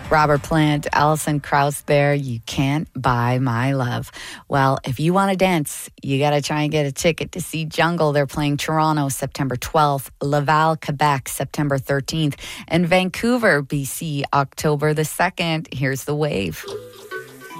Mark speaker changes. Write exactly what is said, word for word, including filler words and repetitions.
Speaker 1: Robert Plant, Alison Krauss there. You can't buy my love. Well, if you want to dance, you got to try and get a ticket to see Jungle. They're playing Toronto September twelfth, Laval, Quebec September thirteenth, and Vancouver, B C October the second. Here's the wave.